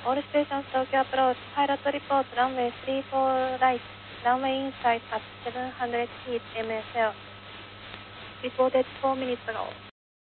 All stations Tokyo approach. Pilot report runway 34 right. Runway inside at 700 feet MSL. Reported 4 minutes ago.